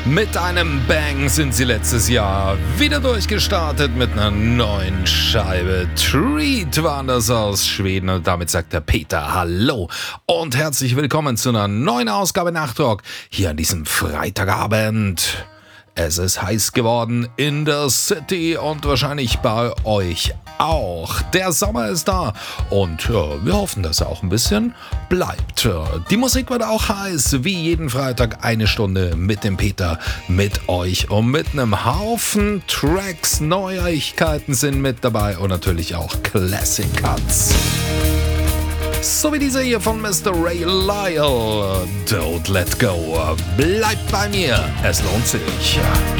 Mit einem Bang sind sie letztes Jahr wieder durchgestartet mit einer neuen Scheibe. Treat waren das aus Schweden und damit sagt der Peter Hallo und herzlich willkommen zu einer neuen Ausgabe Nachtrock hier an diesem Freitagabend. Es ist heiß geworden in der City und wahrscheinlich bei euch auch. Der Sommer ist da und wir hoffen, dass er auch ein bisschen bleibt. Die Musik wird auch heiß, wie jeden Freitag eine Stunde mit dem Peter, mit euch und mit einem Haufen Tracks. Neuigkeiten sind mit dabei und natürlich auch Classic Cuts. So wie dieser hier von Mr. Ray Lyle. Don't let go. Bleibt bei mir. Es lohnt sich.